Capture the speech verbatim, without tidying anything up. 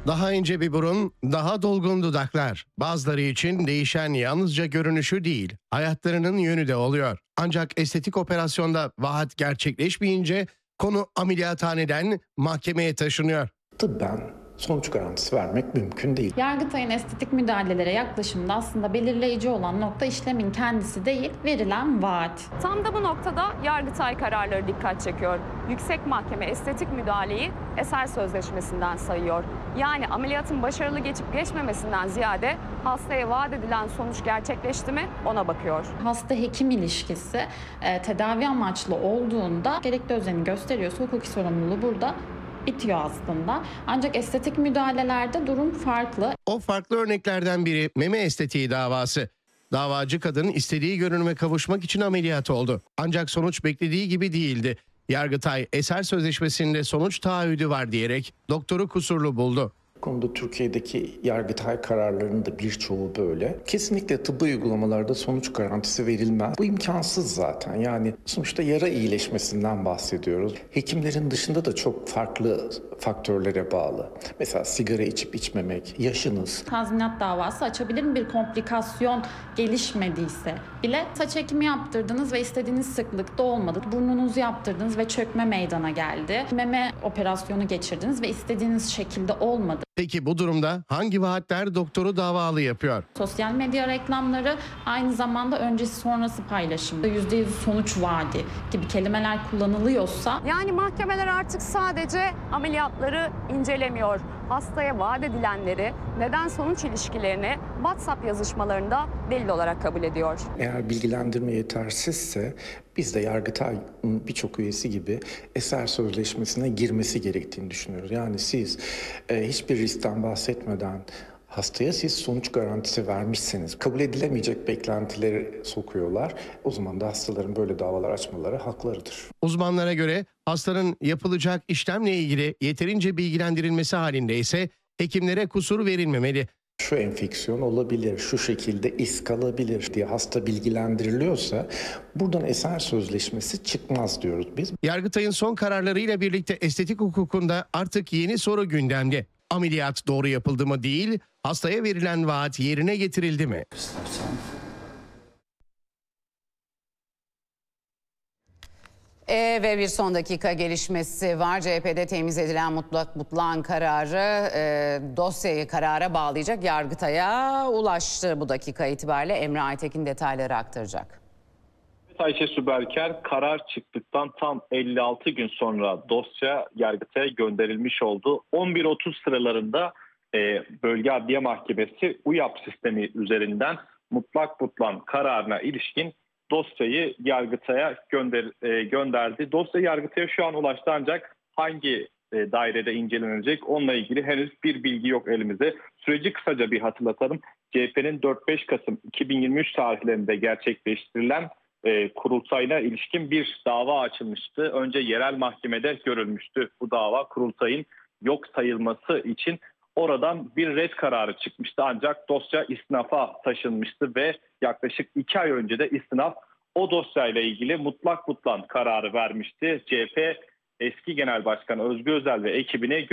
Daha ince bir burun, daha dolgun dudaklar. Bazıları için değişen yalnızca görünüşü değil, hayatlarının yönü de oluyor. Ancak estetik operasyonda vaat gerçekleşmeyince konu ameliyathaneden mahkemeye taşınıyor. Tıbben sonuç garantisi vermek mümkün değil. Yargıtay'ın estetik müdahalelere yaklaşımında aslında belirleyici olan nokta işlemin kendisi değil, verilen vaat. Tam da bu noktada Yargıtay kararları dikkat çekiyor. Yüksek Mahkeme estetik müdahaleyi eser sözleşmesinden sayıyor. Yani ameliyatın başarılı geçip geçmemesinden ziyade hastaya vaat edilen sonuç gerçekleşti mi ona bakıyor. Hasta-hekim ilişkisi e, tedavi amaçlı olduğunda gerekli özeni gösteriyorsa hukuki sorumluluğu burada bitiyor aslında. Ancak estetik müdahalelerde durum farklı. O farklı örneklerden biri meme estetiği davası. Davacı kadın istediği görünüme kavuşmak için ameliyat oldu. Ancak sonuç beklediği gibi değildi. Yargıtay eser sözleşmesinde sonuç taahhüdü var diyerek doktoru kusurlu buldu. Bu konuda Türkiye'deki Yargıtay kararlarının da birçoğu böyle. Kesinlikle tıbbi uygulamalarda sonuç garantisi verilmez. Bu imkansız zaten. Yani sonuçta yara iyileşmesinden bahsediyoruz. Hekimlerin dışında da çok farklı faktörlere bağlı. Mesela sigara içip içmemek, yaşınız. Tazminat davası açabilir mi bir komplikasyon gelişmediyse bile? Saç ekimi yaptırdınız ve istediğiniz sıklıkta olmadı. Burnunuzu yaptırdınız ve çökme meydana geldi. Meme operasyonu geçirdiniz ve istediğiniz şekilde olmadı. Peki bu durumda hangi vaatler doktoru davalı yapıyor? Sosyal medya reklamları aynı zamanda öncesi sonrası paylaşımda yüzde yüz sonuç vaadi gibi kelimeler kullanılıyorsa Yani mahkemeler artık sadece ameliyatları incelemiyor. Hastaya vaat edilenleri, neden sonuç ilişkilerini WhatsApp yazışmalarında delil olarak kabul ediyor. Eğer bilgilendirme yetersizse biz de Yargıtay'ın birçok üyesi gibi eser sözleşmesine girmesi gerektiğini düşünüyoruz. Yani siz e, hiçbir riskten bahsetmeden hastaya siz sonuç garantisi vermişseniz kabul edilemeyecek beklentileri sokuyorlar. O zaman da hastaların böyle davalar açmaları haklarıdır. Uzmanlara göre hastanın yapılacak işlemle ilgili yeterince bilgilendirilmesi halinde ise hekimlere kusur verilmemeli. Şu enfeksiyon olabilir, şu şekilde iz kalabilir diye hasta bilgilendiriliyorsa buradan eser sözleşmesi çıkmaz diyoruz biz. Yargıtay'ın son kararlarıyla birlikte estetik hukukunda artık yeni soru gündemde. Ameliyat doğru yapıldı mı değil, hastaya verilen vaat yerine getirildi mi? E, ve bir son dakika gelişmesi var. C H P'de temiz edilen mutlak mutlağın kararı e, dosyayı karara bağlayacak. Yargıtay'a ulaştı bu dakika itibariyle. Emre Aytekin detayları aktaracak. Ayşe Süberker, karar çıktıktan tam elli altı gün sonra dosya Yargıtay'a gönderilmiş oldu. on bir otuz sıralarında e, Bölge Adliye Mahkemesi UYAP sistemi üzerinden mutlak mutlan kararına ilişkin dosyayı Yargıtay'a gönder, e, gönderdi. Dosya Yargıtay'a şu an ulaştı ancak hangi e, dairede incelenecek onunla ilgili henüz bir bilgi yok elimizde. Süreci kısaca bir hatırlatalım. C H P'nin dört beş Kasım iki bin yirmi üç tarihlerinde gerçekleştirilen e, kurultayına ilişkin bir dava açılmıştı. Önce yerel mahkemede görülmüştü bu dava. Kurultayın yok sayılması için oradan bir ret kararı çıkmıştı ancak dosya istinafa taşınmıştı ve yaklaşık iki ay önce de istinaf o dosyayla ilgili mutlak mutlan kararı vermişti. C H P eski Genel Başkanı Özgür Özel ve ekibine